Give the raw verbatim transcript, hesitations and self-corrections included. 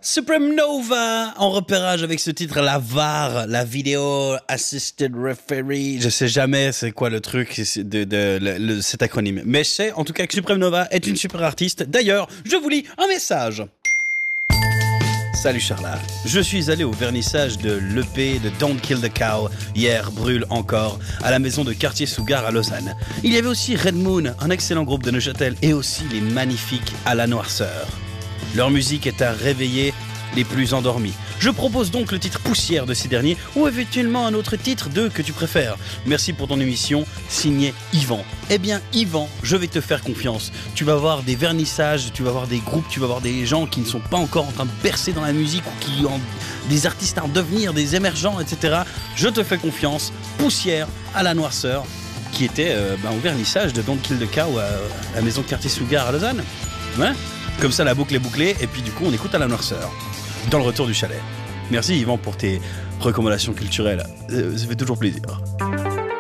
Supreme Nova en repérage avec ce titre, la V A R, la Video Assisted Referee. Je sais jamais c'est quoi le truc de, de, de, le, le, cet acronyme. Mais je sais en tout cas que Supreme Nova est une super artiste. D'ailleurs, je vous lis un message. Salut Charla, je suis allé au vernissage de l'E P de Don't Kill the Cow, hier brûle encore, à la maison de Cartier-Sougar à Lausanne. Il y avait aussi Red Moon, un excellent groupe de Neuchâtel, et aussi les magnifiques À la Noirceur. Leur musique est à réveiller les plus endormis. Je propose donc le titre Poussière de ces derniers, ou éventuellement un autre titre d'eux que tu préfères. Merci pour ton émission, signé Yvan. Eh bien Yvan, je vais te faire confiance. Tu vas voir des vernissages, tu vas voir des groupes, tu vas voir des gens qui ne sont pas encore en train de percer dans la musique, ou qui ont des artistes à en devenir, des émergents, et cetera. Je te fais confiance. Poussière à la Noirceur, qui était euh, ben, au vernissage de Don't Kill the Cow à, à la maison de Cartier-Sougar à Lausanne. Ouais. Comme ça la boucle est bouclée, et puis du coup on écoute À la Noirceur dans le retour du chalet. Merci Yvan pour tes recommandations culturelles, euh, ça fait toujours plaisir.